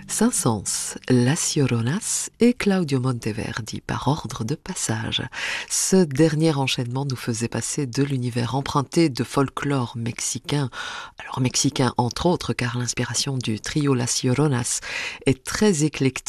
Saint-Saëns, Las Lloronas et Claudio Monteverdi par ordre de passage. Ce dernier enchaînement nous faisait passer de l'univers emprunté de folklore mexicain, alors mexicain entre autres car l'inspiration du trio Las Lloronas est très éclectique